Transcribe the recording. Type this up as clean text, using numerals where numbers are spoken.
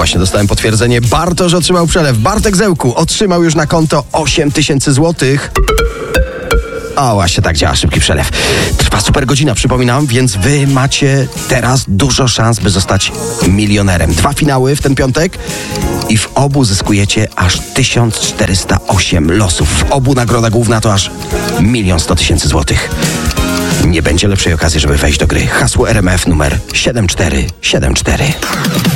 właśnie dostałem potwierdzenie. Bartosz otrzymał przelew. Bartek Zełku otrzymał już na konto 8000 złotych. O, właśnie tak działa szybki przelew. Trwa super godzina, przypominam, więc wy macie teraz dużo szans, by zostać milionerem. 2 finały w ten piątek i w obu zyskujecie aż 1408 losów. W obu nagroda główna to aż 1 100 000 złotych. Nie będzie lepszej okazji, żeby wejść do gry. Hasło RMF numer 7474.